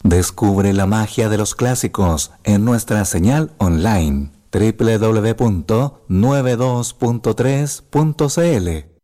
Descubre la magia de los clásicos en nuestra señal online www.92.3.cl.